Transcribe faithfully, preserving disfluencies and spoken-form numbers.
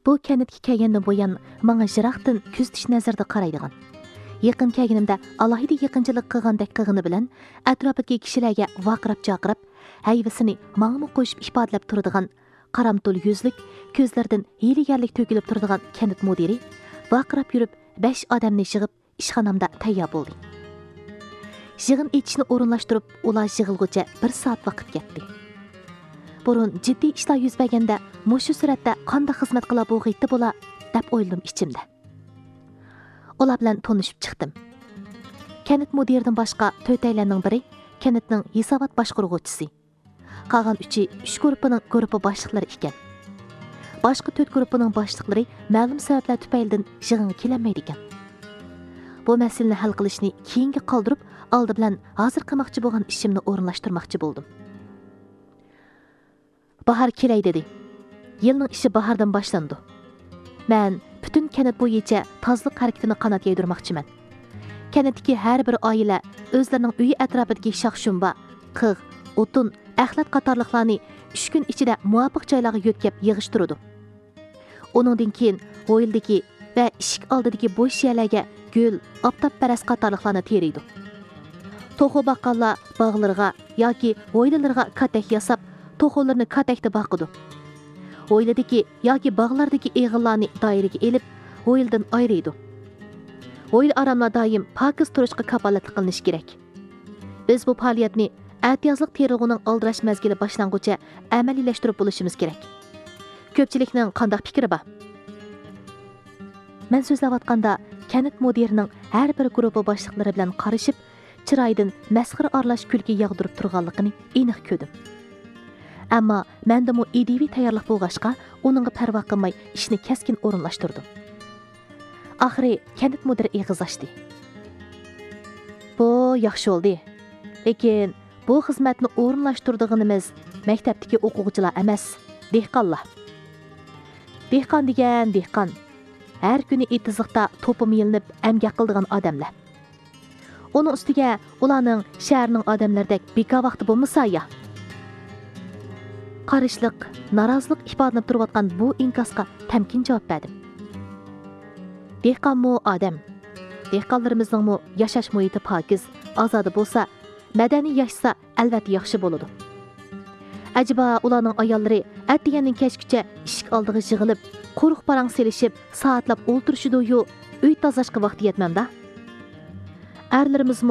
Bu kənitki kəlgəndən boyan manga jıraqdan күзтіш nəzərdə qaraydigan. Yaqin kəlgənimdə alohida yaqinchilik qilgandek qilg'ini bilan atrofidagi kishilarga vaqirab chaqirib, hayvasini mangmi qo'shib ifodalab turadigan qaramtul yuzlik, ko'zlaridan hiylagarlik to'kilib turadigan kənit mudiri vaqirab yurib besh odamni yig'ib ishxonamda tayyor bo'ldi. Yig'in etishni o'rinlashtirib, ular yig'ilguncha bir soat vaqt ketdi. Burun jiddiy ishlar yuz berganda mushu suratda qanday xizmat qila bo'g'iydi bo'la deb o'yladim ichimda. Ular bilan tanishib chiqdim. Kənit mudiridan boshqa to'rtaylarning biri kənitning hisobot boshqaruvchisi. Qolgan uchi uch guruhining guruhi boshliqlari ekan. Boshqa to'rt guruhining boshliqlari ma'lum sabablar tufaylidan yig'inga kelolmaydi ekan. Bu masalani hal qilishni keyinga qoldirib, oldi bilan hozir qilmoqchi bo'lgan ishimni o'rinlashtirmoqchi bo'ldim. Bahar kelay dedi. Yilning ishi bahordan boshlandi. Men butun kənit bo'yicha tozlik harakatini qanot yaydirmoqchiman. Kənitdagi har bir oila o'zlarining uyi atrofidagi shox-shumba, qig', o'tin, axlat qatorliqlarni uch kun ichida muvofiq joylarga yo'tkab yig'ishtiradi. Uningdan keyin o'yildagi va eshik oldidagi bo'sh yerlarga gul, oftob-paras qatorliqlarni teriydi. To'xu baqqallar bog'larga yoki o'ylalarga katak yasab, to'xularni katakda boqidi. O'yladagi yoki bog'lardagi eg'illarni doiraga elib, o'yildan ayriydi. O'yil aramlar doim pokiz turishga kafolatlik qilinish kerak. Biz bu faoliyatni atiyozlik terilg'uning oldirash mazgili boshlanguncha amaliylashtirib bo'lishimiz kerak. Ko'pchilikning qanday fikri bor? Men so'zlayotganda kənit mudirining har bir guruhi boshliqlari bilan qarashib, chiroyidan masxir aralash kulgi yog'dirib turganligini aniq ko'rdim. Ammo menda mu ideviy tayyorlik bo'lg'ashqa, uningga parvo qilmay ishni keskin o'rinlashtirdim. Oxiri kənit mudiri eg'iz ochdi. Bu yaxshi bo'ldi. Lekin bu xizmatni o'rinlashtirdig'inimiz maktabdagi o'quvchilar emas, dehqonlar. Dehqon degan dehqon. Har kuni etiziqda to'pim yilinib amgak qildigan odamlar. Uning ustiga ularning shaharning odamlaridek beka vaqti bo'lmasa ya. Qarishliq, norozilik ifodalanib turayotgan bu inkasga tamkin javob berdim. Dehqonmi odam. Dehqonlarimizning yashash muhiti pokiz, ozodi bo'lsa, madaniy yashasa albatta yaxshi bo'ladi. Acaba ularning ayollari atdiganning kechgacha eshik oldiga yig'ilib, quruq parang selishib, soatlab o'ltirishidu-yu, uy tozalashga vaqti yetmamda? Erlarimiz